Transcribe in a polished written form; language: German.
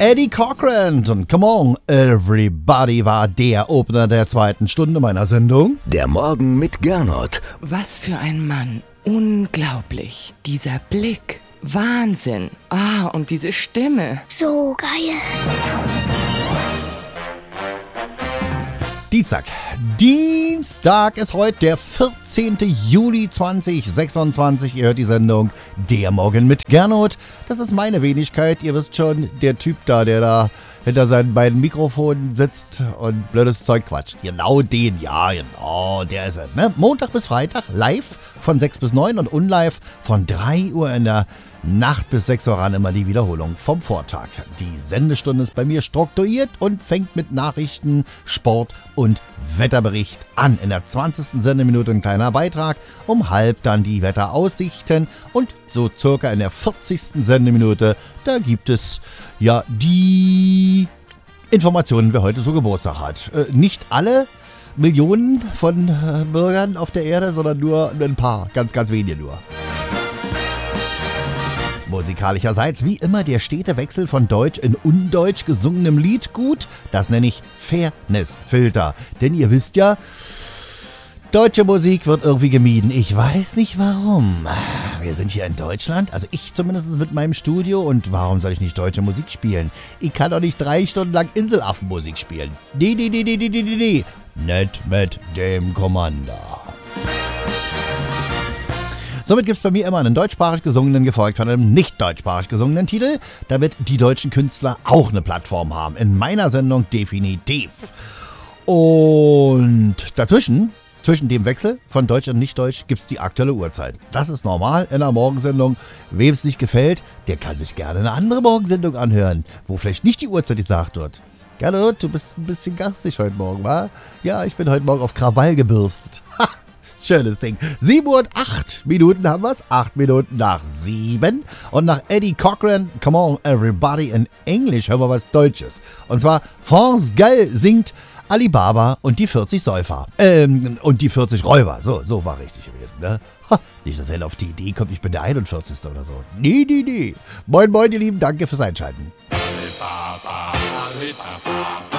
Eddie Cochran und Come On Everybody war der Opener der zweiten Stunde meiner Sendung. Der Morgen mit Gernot. Was für ein Mann. Unglaublich. Dieser Blick. Wahnsinn. Und diese Stimme. So geil. Dienstag ist heute der 14. Juli 2026. Ihr hört die Sendung Der Morgen mit Gernot. Das ist meine Wenigkeit. Ihr wisst schon, der Typ da, der da hinter seinen beiden Mikrofonen sitzt und blödes Zeug quatscht. Genau den, ja, genau, der ist es. Ne? Montag bis Freitag live von 6 bis 9 und unlive von 3 Uhr in der Nacht bis 6 Uhr ran immer die Wiederholung vom Vortag. Die Sendestunde ist bei mir strukturiert und fängt mit Nachrichten, Sport und Wetterbericht an. In der 20. Sendeminute ein kleiner Beitrag, um halb dann die Wetteraussichten und so circa in der 40. Sendeminute, da gibt es ja die Informationen, wer heute so Geburtstag hat. Nicht alle Millionen von Bürgern auf der Erde, sondern nur ein paar, ganz, ganz wenige nur. Musikalischerseits wie immer der stete Wechsel von Deutsch in Undeutsch gesungenem Lied gut. Das nenne ich Fairness-Filter. Denn ihr wisst ja, deutsche Musik wird irgendwie gemieden. Ich weiß nicht warum. Wir sind hier in Deutschland, also ich zumindest mit meinem Studio. Und warum soll ich nicht deutsche Musik spielen? Ich kann doch nicht 3 Stunden lang Inselaffenmusik spielen. Nee. Nicht mit dem Commander. Somit gibt es bei mir immer einen deutschsprachig gesungenen, gefolgt von einem nicht deutschsprachig gesungenen Titel, damit die deutschen Künstler auch eine Plattform haben. In meiner Sendung definitiv. Und dazwischen, zwischen dem Wechsel von Deutsch und Nicht-Deutsch, gibt es die aktuelle Uhrzeit. Das ist normal in einer Morgensendung. Wem es nicht gefällt, der kann sich gerne eine andere Morgensendung anhören, wo vielleicht nicht die Uhrzeit gesagt wird. Gernot, du bist ein bisschen garstig heute Morgen, wa? Ja, ich bin heute Morgen auf Krawall gebürstet. Ha! Schönes Ding. 7 Uhr und 8 Minuten haben wir's. 8 Minuten nach 7. Und nach Eddie Cochran, Come On Everybody in English, hören wir was Deutsches. Und zwar France Gall singt Alibaba und die 40 Säufer. Und die 40 Räuber. So war richtig gewesen, ne? Ha, nicht, dass er auf die Idee kommt, ich bin der 41. oder so. Nee. Moin, ihr Lieben, danke fürs Einschalten. Alibaba, Alibaba.